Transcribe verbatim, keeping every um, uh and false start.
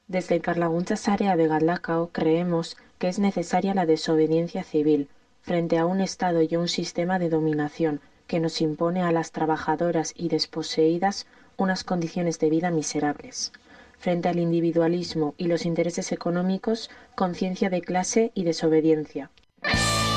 Desde Karlaguntza Sarea de Galdakao creemos que es necesaria la desobediencia civil frente a un Estado y un sistema de dominación que nos impone a las trabajadoras y desposeídas unas condiciones de vida miserables. Frente al individualismo y los intereses económicos, conciencia de clase y desobediencia.